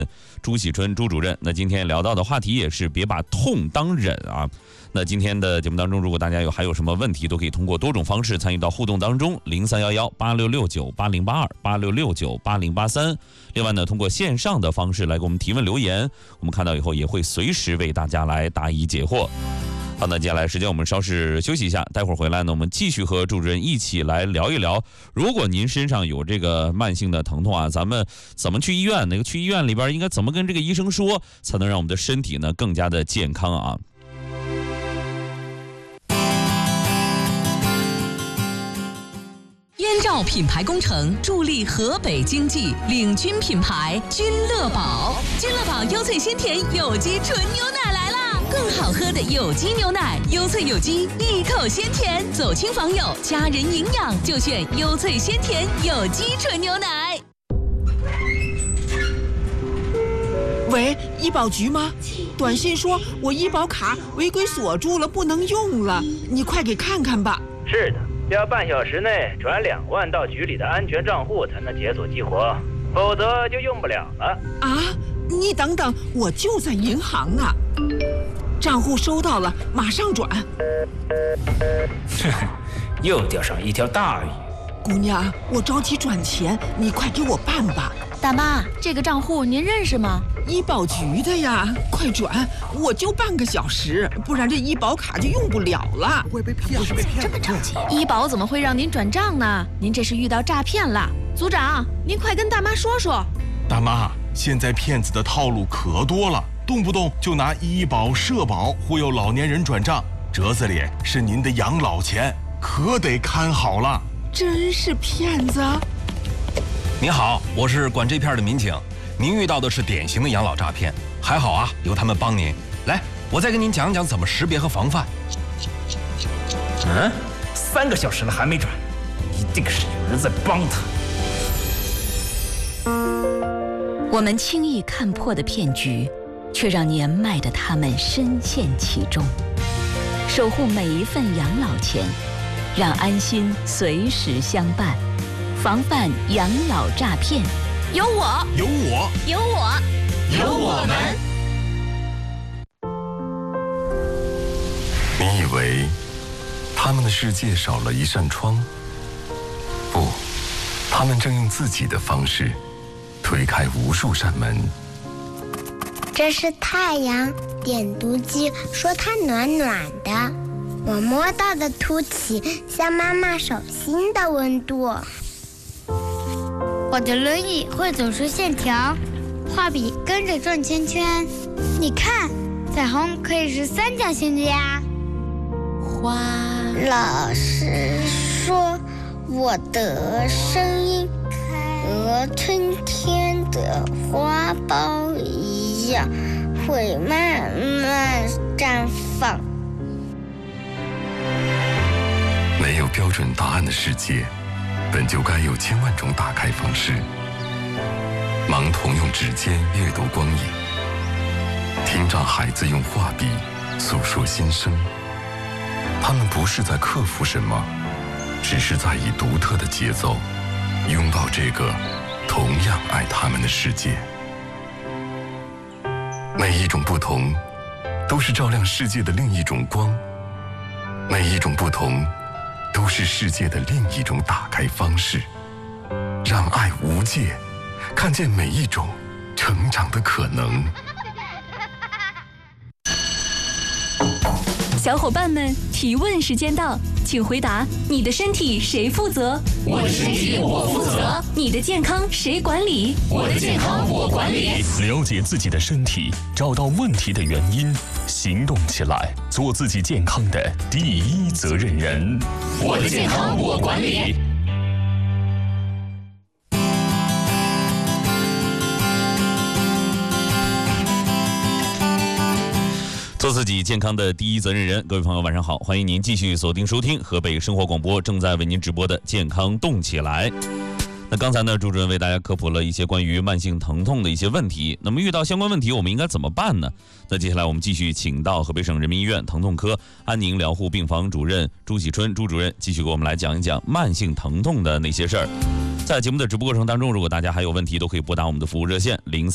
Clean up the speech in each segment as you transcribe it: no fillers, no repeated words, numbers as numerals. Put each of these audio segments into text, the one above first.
朱喜春朱主任。那今天聊到的话题也是别把痛当忍啊。那今天的节目当中，如果大家还有什么问题，都可以通过多种方式参与到互动当中，031186698082，86698083。另外呢，通过线上的方式来给我们提问留言，我们看到以后也会随时为大家来答疑解惑。好，那接下来时间我们稍事休息一下，待会儿回来呢，我们继续和朱主任一起来聊一聊，如果您身上有这个慢性的疼痛啊，咱们怎么去医院？去医院里边应该怎么跟这个医生说，才能让我们的身体呢更加的健康啊？ 燕赵品牌工程助力河北经济，领军品牌君乐宝。君乐宝优萃鲜甜有机纯牛奶来啦！更好喝的有机牛奶，优萃有机，一口鲜甜，走亲访友，家人营养就选优萃鲜甜有机纯牛奶。 喂，医保局吗？短信说我医保卡违规锁住了，不能用了，你快给看看吧。 是的，要半小时内转2万到局里的安全账户才能解锁激活，否则就用不了了。 啊，你等等，我就在银行呢。账户收到了，马上转。 又钓上一条大鱼。 姑娘，我着急转钱，你快给我办吧。 大妈，这个账户您认识吗？ 医保局的呀，快转！我就半个小时，不然这医保卡就用不了了。 会被骗， 这么着急？医保怎么会让您转账呢？您这是遇到诈骗了。组长，您快跟大妈说说。 大妈，现在骗子的套路可多了，动不动就拿医保、社保忽悠老年人转账，折子里是您的养老钱，可得看好了。 真是骗子！ 您好，我是管这片的民警，您遇到的是典型的养老诈骗，还好啊，有他们帮您。来，我再跟您讲讲怎么识别和防范。 3个小时了还没转，一定是有人在帮他。 我们轻易看破的骗局，却让年迈的他们深陷其中。守护每一份养老钱，让安心随时相伴，防范养老诈骗。有我， 有我， 有我， 有我们。 你以为他们的世界少了一扇窗？不，他们正用自己的方式推开无数扇门。 这是太阳，点读机说它暖暖的。我摸到的凸起像妈妈手心的温度。 我的轮椅会走出线条，画笔跟着转圈圈。你看，彩虹可以是3角形的呀。 花，老师说我的声音和春天的花苞一样，会慢慢绽放。 没有标准答案的世界，本就该有千万种打开方式。盲童用指尖阅读光影，听障孩子用画笔诉说心声。他们不是在克服什么，只是在以独特的节奏拥抱这个同样爱他们的世界。每一种不同，都是照亮世界的另一种光；每一种不同，都是世界的另一种打开方式。让爱无界，看见每一种成长的可能。 小伙伴们，提问时间到，请回答：你的身体谁负责？ 我的身体我负责。 你的健康谁管理？ 我的健康我管理。 了解自己的身体，找到问题的原因，行动起来，做自己健康的第一责任人。 我的健康我管理。 做自己健康的第一责任人。各位朋友晚上好，欢迎您继续锁定收听河北生活广播正在为您直播的健康动起来。那刚才呢，朱主任为大家科普了一些关于慢性疼痛的一些问题，那么遇到相关问题我们应该怎么办呢？那接下来我们继续请到河北省人民医院疼痛科安宁疗护病房主任朱喜春朱主任继续给我们来讲一讲慢性疼痛的那些事儿。 在节目的直播过程当中，如果大家还有问题，都可以拨打我们的服务热线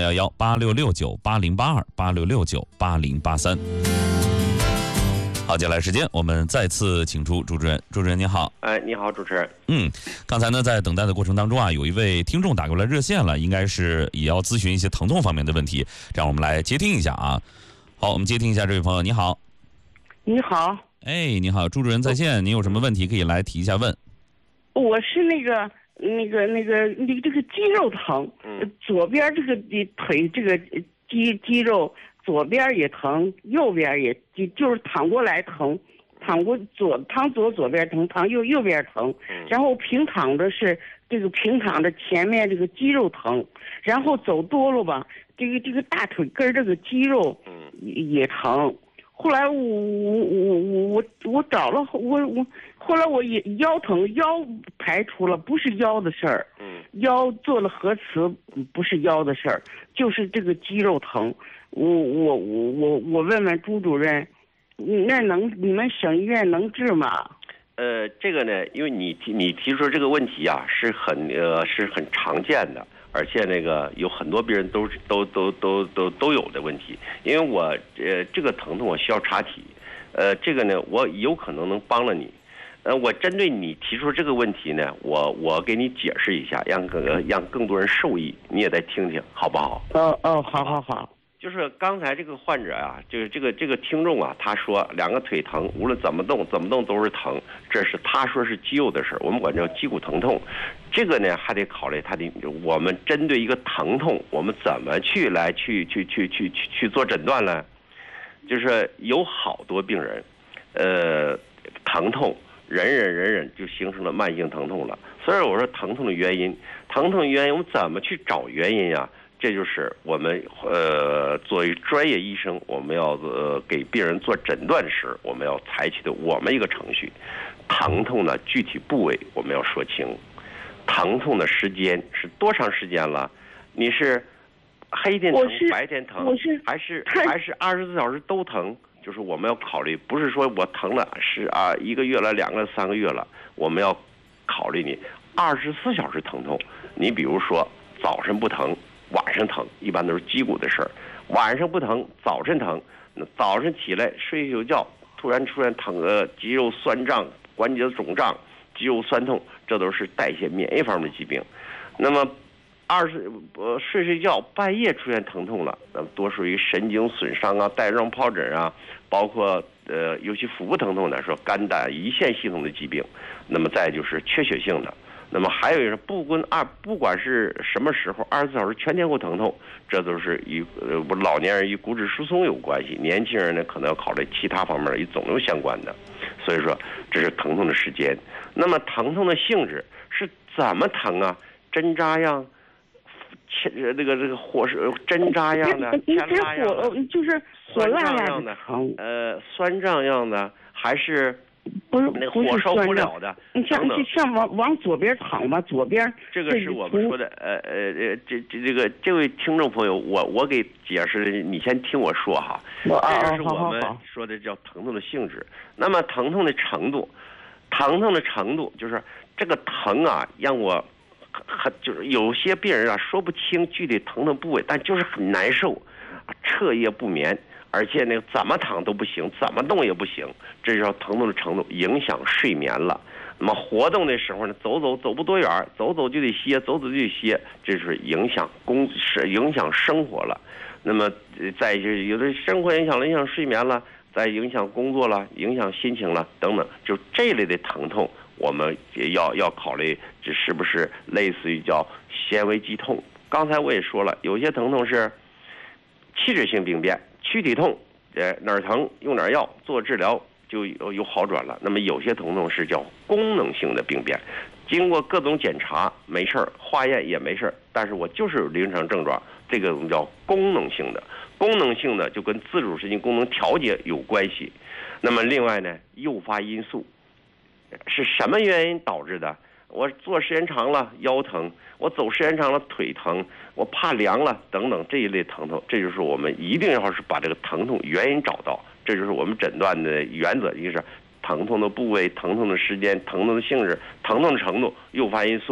031186698082，86698083。好，接下来时间我们再次请出主持人。主持人您好。 你好，主持人。 刚才呢在等待的过程当中啊，有一位听众打过来热线了，应该是也要咨询一些疼痛方面的问题，让我们来接听一下啊。好，我们接听一下这位朋友。你好。 你好。 你好，朱主任在线，您有什么问题可以来提一下问。 我是这个肌肉疼，左边这个腿这个肌肉左边也疼，右边也就是躺过来疼，躺左边疼，躺右边疼，然后平躺着是平躺着前面这个肌肉疼，然后走多了吧，这个大腿根这个肌肉也疼。后来我找了后来我也腰疼，腰排除了，不是腰的事儿，腰做了核磁，不是腰的事儿，就是这个肌肉疼。我问问朱主任，那你们省医院能治吗？ 这个呢，因为你提出这个问题啊，是很常见的。而且有很多病人都有的问题，因为我这个疼痛我需要查体，这个呢我有可能能帮了你，我针对你提出这个问题呢，我给你解释一下，让更多人受益，你也再听听好不好？ 好。 就是刚才这个患者啊，就是这个听众啊，他说两个腿疼，无论怎么动都是疼，这是他说是肌肉的事儿，我们管叫肌骨疼痛。这个呢还得考虑我们针对一个疼痛，我们怎么去做诊断呢？就是有好多病人，疼痛忍就形成了慢性疼痛了。所以我说疼痛的原因我们怎么去找原因呀？这就是我们作为专业医生，我们要给病人做诊断时，我们要采取的我们一个程序。疼痛的具体部位我们要说清，疼痛的时间是多长时间了？你是黑天疼、白天疼，还是24小时都疼？就是我们要考虑，不是说我疼了1个月了、2个、3个月了，我们要考虑你24小时疼痛。你比如说早晨不疼，晚上疼，一般都是肌骨的事儿。晚上不疼，早晨疼。那早晨起来睡一宿觉，突然出现肌肉酸胀、关节肿胀、肌肉酸痛，这都是代谢免疫方面的疾病。那么睡觉半夜出现疼痛了，那么多属于神经损伤啊、带状疱疹啊，包括尤其腹部疼痛来说，肝胆胰腺系统的疾病。那么再就是缺血性的。那么还有一个不管是什么时候，24小时全天候疼痛，这都是与老年人与骨质疏松有关系，年轻人呢可能要考虑其他方面与肿瘤相关的。所以说这是疼痛的时间。那么疼痛的性质是怎么疼啊？针扎样，这个火是针扎样的，牵拉样的， 就是火辣样的，酸胀样的，还是？不是那火烧不了的， 你像往左边躺吧，左边这个是我们说的，这位听众朋友，我给解释，你先听我说哈，这就是我们说的叫疼痛的性质。那么疼痛的程度就是这个疼啊，让我就是有些病人啊说不清具体疼的部位，但就是很难受，彻夜不眠。而且怎么躺都不行，怎么动也不行，这叫疼痛的程度影响睡眠了。那么活动的时候呢，走不多远，走就得歇，这是影响生活了。那么再就是有的生活影响睡眠了，再影响工作了，影响心情了等等，就这类的疼痛，我们也要考虑这是不是类似于叫纤维肌痛。刚才我也说了，有些疼痛是器质性病变。躯体痛，哪儿疼用点药做治疗就有好转了。那么有些疼痛是叫功能性的病变，经过各种检查没事儿，化验也没事儿，但是我就是有临床症状，这个我们叫功能性的。功能性的就跟自主神经功能调节有关系。那么另外呢，诱发因素是什么原因导致的？我坐时间长了腰疼，我走时间长了腿疼，我怕凉了等等这一类疼痛，这就是我们一定要是把这个疼痛原因找到，这就是我们诊断的原则，一个是疼痛的部位、疼痛的时间、疼痛的性质、疼痛的程度、诱发因素，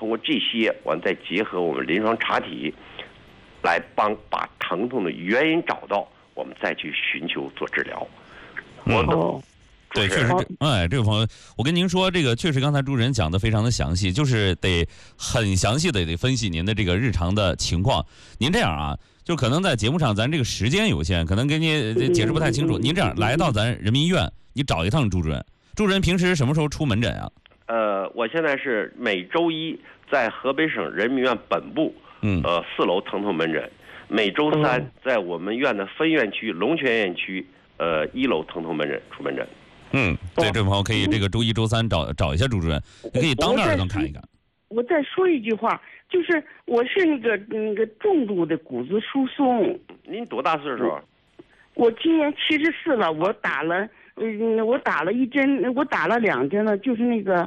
通过这些，我们再结合我们临床查体，来把疼痛的原因找到，我们再去寻求做治疗。 对，确实这位朋友，我跟您说，这个确实刚才主持人讲的非常的详细，就是得很详细的得分析您的这个日常的情况。您这样啊，就可能在节目上咱这个时间有限，可能给您解释不太清楚。您这样来到咱人民医院，你找一趟朱主任。朱主任平时什么时候出门诊啊？ 我现在是每周一在河北省人民医院本部，4楼疼痛门诊，每周三在我们院的分院区龙泉院区1楼疼痛门诊出门诊。 对，这位朋友可以这个周一、周三找一下朱主任，你可以当面能看一看。 我再说一句话，就是我是那个重度的骨质疏松。 您多大岁数？ 我今年74了，我打了一针，我打了2针了，就是那个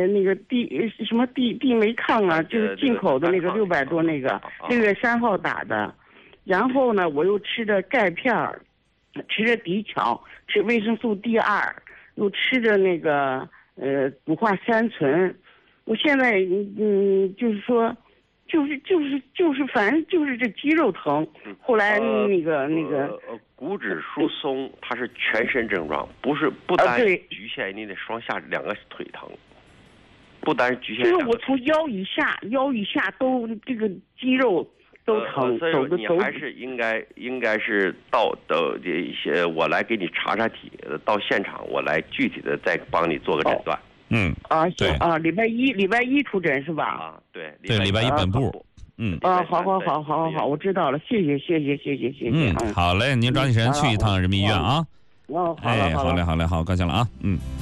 地梅抗啊，就是进口的那个600多那个，6月3号打的。然后呢，我又吃着钙片儿，吃着迪巧，吃维生素 D2，又吃着那个谷化3醇。我现在就是说，就是反正就是这肌肉疼。后来那个骨质疏松它是全身症状，不单局限于你的双下2个腿疼，不单局限。 就是我从腰以下都这个肌肉都疼， 所以你还是应该是到一些，我来给你查体，到现场我来具体的再帮你做个诊断。 行啊，礼拜一出诊是吧？ 对， 礼拜一本部。 好，我知道了，谢谢。 好嘞，您抓紧时间去一趟人民医院啊。好，高兴了啊。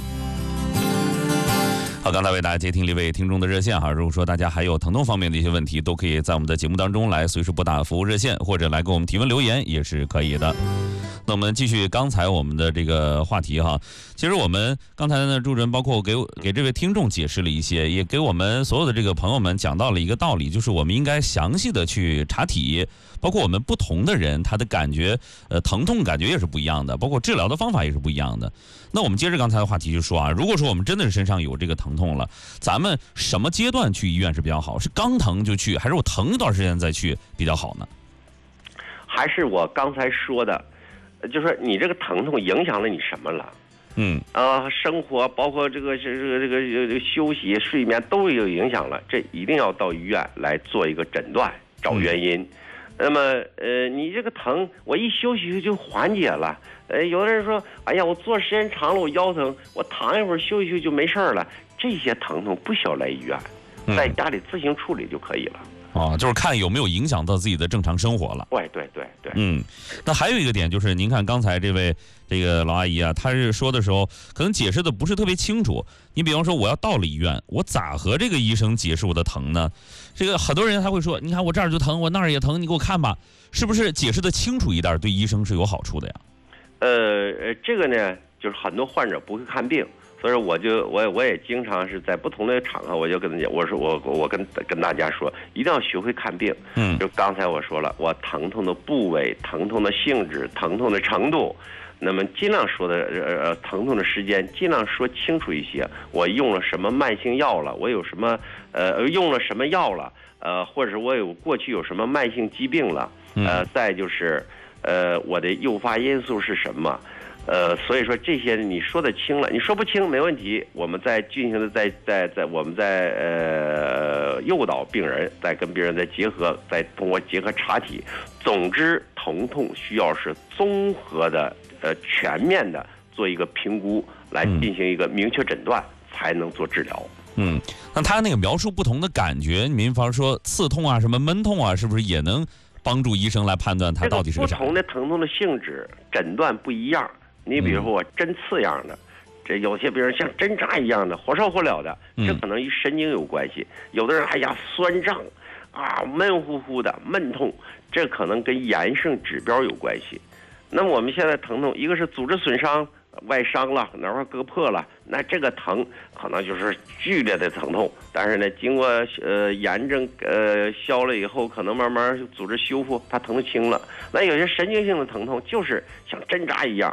好，刚才为大家接听了一位听众的热线哈，如果说大家还有疼痛方面的一些问题，都可以在我们的节目当中来随时拨打服务热线，或者来给我们提问留言也是可以的。那我们继续刚才我们的这个话题哈，其实我们刚才呢，朱主任包括给这位听众解释了一些，也给我们所有的这个朋友们讲到了一个道理，就是我们应该详细的去查体，包括我们不同的人他的感觉，疼痛感觉也是不一样的，包括治疗的方法也是不一样的。那我们接着刚才的话题就说啊，如果说我们真的是身上有这个疼痛了，咱们什么阶段去医院是比较好？是刚疼就去，还是我疼一段时间再去比较好呢？ 还是我刚才说的，就是说你这个疼痛影响了你什么了？生活包括这个休息、睡眠都有影响了，这一定要到医院来做一个诊断，找原因。那么你这个疼，我一休息就缓解了。有的人说，哎呀，我坐时间长了，我腰疼，我躺一会儿休息就没事了。这些疼痛不需要来医院，在家里自行处理就可以了。 就是看有没有影响到自己的正常生活了。 对。 那还有一个点就是，您看刚才这位这个老阿姨啊，她是说的时候，可能解释的不是特别清楚。你比方说，我要到了医院，我咋和这个医生解释我的疼呢？这个很多人还会说，你看我这儿就疼，我那儿也疼，你给我看吧，是不是解释的清楚一点，对医生是有好处的呀？ 这个呢，就是很多患者不会看病。所以我也经常是在不同的场合，我就跟他讲，我跟大家说，一定要学会看病。就刚才我说了，我疼痛的部位、疼痛的性质、疼痛的程度，那么尽量说的疼痛的时间，尽量说清楚一些。我用了什么慢性药了？我有什么用了什么药了？或者我过去有什么慢性疾病了？再就是我的诱发因素是什么？所以说这些你说得清了，你说不清没问题，我们再进行的在我们在诱导病人，再跟病人再结合，再通过结合查体。总之，疼痛需要是综合的全面的做一个评估，来进行一个明确诊断，才能做治疗。 那他那个描述不同的感觉，你比方说刺痛啊，什么闷痛啊，是不是也能帮助医生来判断他到底是个啥？ 不同的疼痛的性质，诊断不一样。你比如说我针刺样的，这有些病人像针扎一样的，活烧活燎的，这可能与神经有关系。有的人酸胀啊，闷乎乎的闷痛，这可能跟炎症指标有关系。那么我们现在疼痛，一个是组织损伤、外伤了，哪块割破了，那这个疼可能就是剧烈的疼痛。但是呢，经过炎症消了以后，可能慢慢组织修复，它疼轻了。那有些神经性的疼痛，就是像针扎一样。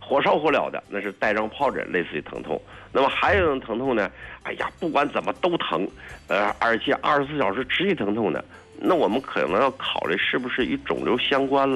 火烧火燎的，那是带状疱疹类似于疼痛。那么还有一种疼痛呢，哎呀，不管怎么都疼，而且24小时持续疼痛的，那我们可能要考虑是不是与肿瘤相关了。